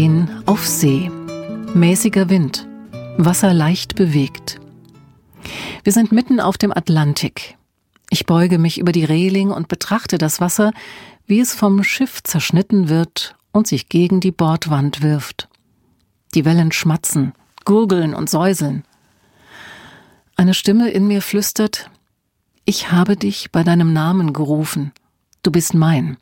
Auf See. Mäßiger Wind. Wasser leicht bewegt. Wir sind mitten auf dem Atlantik. Ich beuge mich über die Reling und betrachte das Wasser, wie es vom Schiff zerschnitten wird und sich gegen die Bordwand wirft. Die Wellen schmatzen, gurgeln und säuseln. Eine Stimme in mir flüstert: Ich habe dich bei deinem Namen gerufen. Du bist mein.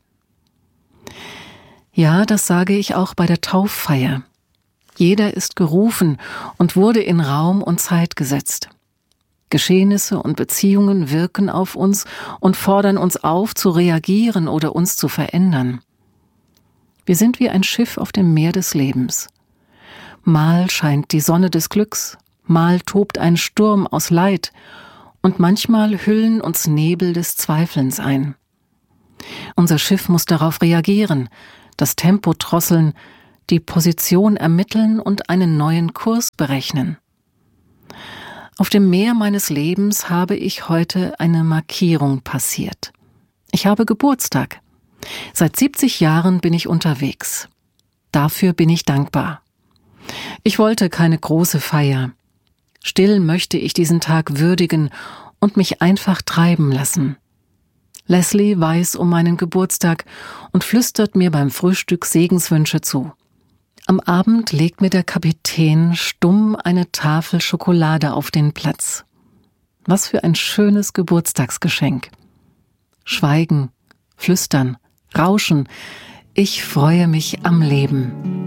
Ja, das sage ich auch bei der Tauffeier. Jeder ist gerufen und wurde in Raum und Zeit gesetzt. Geschehnisse und Beziehungen wirken auf uns und fordern uns auf, zu reagieren oder uns zu verändern. Wir sind wie ein Schiff auf dem Meer des Lebens. Mal scheint die Sonne des Glücks, mal tobt ein Sturm aus Leid und manchmal hüllen uns Nebel des Zweifelns ein. Unser Schiff muss darauf reagieren, das Tempo drosseln, die Position ermitteln und einen neuen Kurs berechnen. Auf dem Meer meines Lebens habe ich heute eine Markierung passiert. Ich habe Geburtstag. Seit 70 Jahren bin ich unterwegs. Dafür bin ich dankbar. Ich wollte keine große Feier. Still möchte ich diesen Tag würdigen und mich einfach treiben lassen. Leslie weiß um meinen Geburtstag und flüstert mir beim Frühstück Segenswünsche zu. Am Abend legt mir der Kapitän stumm eine Tafel Schokolade auf den Platz. Was für ein schönes Geburtstagsgeschenk. Schweigen, flüstern, rauschen. Ich freue mich am Leben.